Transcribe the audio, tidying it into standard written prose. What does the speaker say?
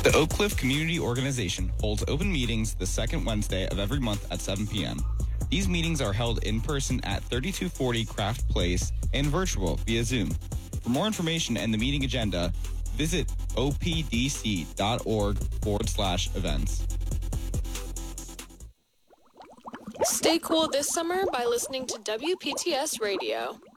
The Oak Cliff Community Organization holds open meetings the second Wednesday of every month at 7 p.m. These meetings are held in person at 3240 Craft Place and virtual via Zoom. For more information and the meeting agenda, visit opdc.org/events. Stay cool this summer by listening to WPTS Radio.